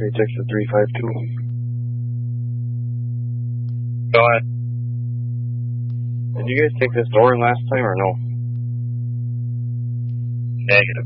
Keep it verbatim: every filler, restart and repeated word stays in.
three Texas three five two. Go ahead. Did you guys take this door last time or no? Negative.